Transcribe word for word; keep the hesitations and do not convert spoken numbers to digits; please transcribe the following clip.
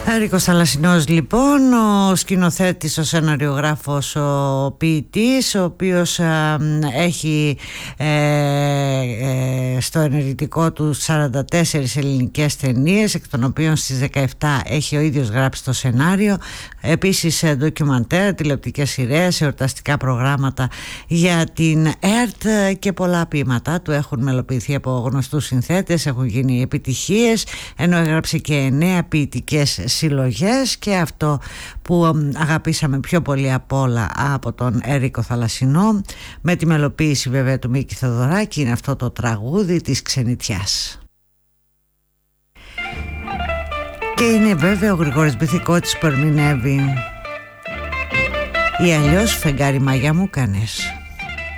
Έρικος Θαλασσινός λοιπόν, ο σκηνοθέτης, ο σεναριογράφος, ο ποιητής, ο οποίος ε, έχει ε, ε, στο ενεργητικό του σαράντα τέσσερις ελληνικές ταινίες, εκ των οποίων στις δεκαεπτά έχει ο ίδιος γράψει το σενάριο. Επίσης ντοκιμαντέρ, τηλεοπτικές σειρές, εορταστικά προγράμματα για την ΕΡΤ και πολλά ποίηματά του έχουν μελοποιηθεί από γνωστούς συνθέτες, έχουν γίνει επιτυχίες, ενώ έγραψε και εννέα ποιητικές συλλογές, και αυτό που αγαπήσαμε πιο πολύ απ' όλα από τον Έρικο Θαλασσινό, με τη μελοποίηση βέβαια του Μίκη Θεοδωράκη, είναι αυτό το τραγούδι της ξενιτιάς. Και είναι βέβαια ο Γρηγόρης Μπιθικώτης που ερμηνεύει «Ή αλλιώς φεγγάρι μαγιά μου κάνες».